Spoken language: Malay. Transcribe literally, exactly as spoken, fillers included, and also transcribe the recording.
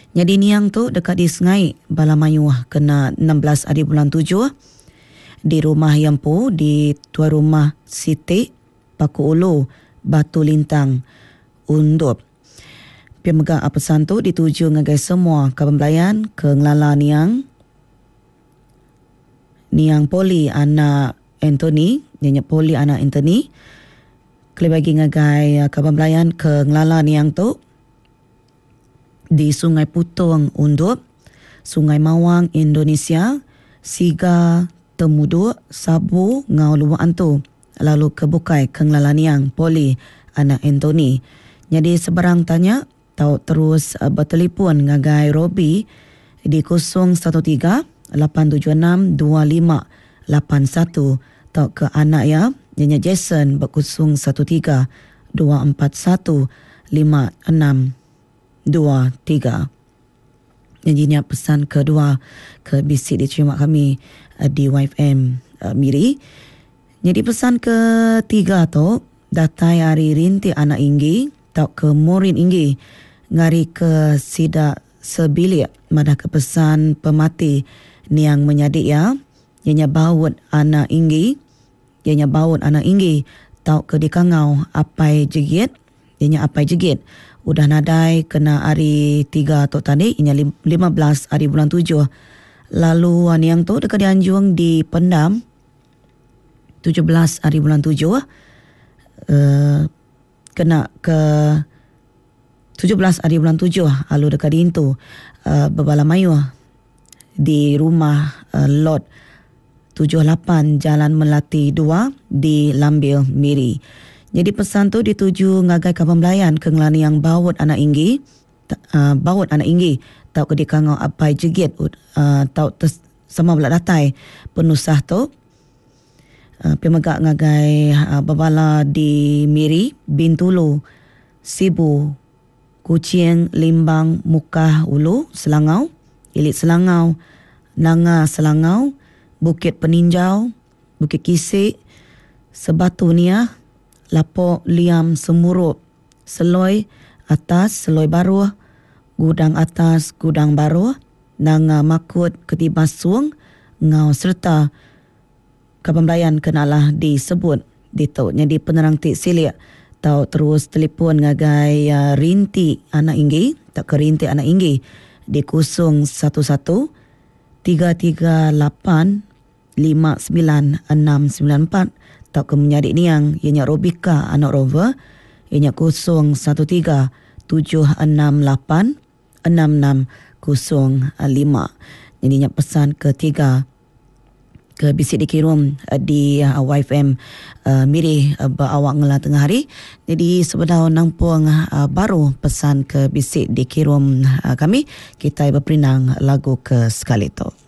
Jadi niang tu dekat di Sengai Balamayu kena enam belas hari bulan tujuh di rumah Yampu di tuan rumah Siti Paku Ulu Batu Lintang Undup. Pemegang pesan tu dituju ngagai semua kawan belayan ke ngelala niang niang Poli anak Anthony, nyanyi Poli anak Anthony. Kali bagi ngagai kawan belayan ke ngelala niang tu di Sungai Putung Undup, Sungai Mawang Indonesia, Siga Temuduk Sabu Ngau Luwak Antu, lalu ke Bukai ke ngelala niang Poli anak Anthony. Jadi seberang tanya tahu terus uh, bertelefon ngagai Robi di kosong satu tiga lapan tujuh enam dua lima lapan satu, tahu ke anak ya nyanyi Jason berkosong satu tiga dua empat satu lima enam dua tiga. Jadi pesan kedua ke bisik diterima kami uh, di Y F M uh, Miri. Jadi pesan ketiga tu datai hari rinti anak inggi tau ke Morin inggi ngari ke Sidak Sebilik madah ke pesan pemati niang menyadik ya ianya baut anak inggi ianya baut anak inggi tau ke di Kangau apai jegit ianya apai jegit udah nadai kena hari tiga atau tadi ianya lima belas hari bulan tujuh. Lalu niang tu dekat di Anjung di Pendam tujuh belas hari bulan tujuh uh, kena ke tujuh belas hari bulan tujuh lalu dekat di Intu uh, Bebalamayu di rumah uh, lot tujuh lapan Jalan Melati dua di Lambil Miri. Jadi pesan tu dituju ngagai kawan belayan ke ngelani yang baut anak inggi uh, baut anak inggi tau ke di Kangau apai jegit uh, tau tes, sama belak datai penusah tu uh, pemegak ngagai uh, babala di Miri Bintulu Sibu Kuching Limbang Mukah Ulu Selangau Ilit Selangau Nanga Selangau Bukit Peninjau Bukit Kisik Sebatu Niah Lapok Liam Semurup Seloi Atas Seloi Baru Gudang Atas Gudang Baru Nanga Makut Ketibas Suang Ngau serta Kabamblayan kenalah disebut ditoknya di penerang tik silik tau terus telefon ngagai uh, rinti anak inggi tak ke rinti anak inggi di kosong satu satu tiga tiga lapan lima sembilan enam sembilan empat tau ke menyadik niang ianya Robika anak Rover ianya kosong satu tiga tujuh enam lapan enam enam kosong lima. Jadinya pesan ketiga ke bisik dikirim uh, di uh, Y F M uh, Miri uh, berawak ngelah tengah hari. Jadi sebenarnya nampung uh, baru pesan ke bisik dikirim uh, kami. Kita berperinang lagu ke sekali tu.